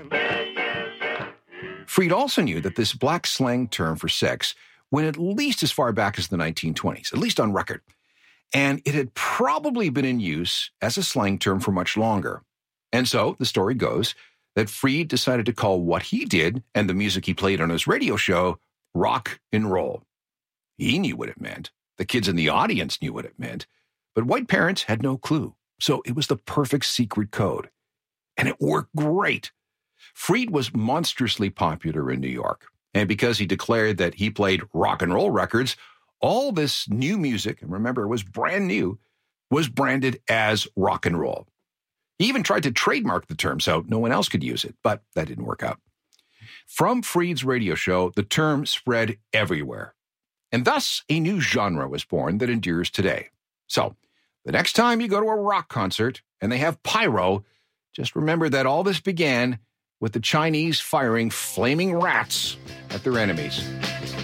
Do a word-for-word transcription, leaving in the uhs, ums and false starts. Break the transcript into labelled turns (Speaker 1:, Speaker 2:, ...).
Speaker 1: Freed also knew that this black slang term for sex went at least as far back as the nineteen twenties, at least on record. And it had probably been in use as a slang term for much longer. And so the story goes that Freed decided to call what he did and the music he played on his radio show rock and roll. He knew what it meant. The kids in the audience knew what it meant. But white parents had no clue. So it was the perfect secret code. And it worked great. Freed was monstrously popular in New York. And because he declared that he played rock and roll records, all this new music, and remember, it was brand new, was branded as rock and roll. He even tried to trademark the term so no one else could use it, but that didn't work out. From Freed's radio show, the term spread everywhere. And thus, a new genre was born that endures today. So, the next time you go to a rock concert and they have pyro, just remember that all this began with the Chinese firing flaming rats at their enemies.